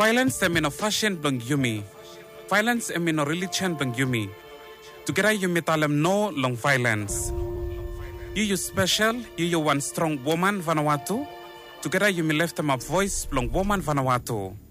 Violence em in a fashion blang yumi. Violence em in a religion blang yumi. Together yumi talem no long violence. You special, you one strong woman Vanuatu. Together you left them a voice long woman Vanuatu.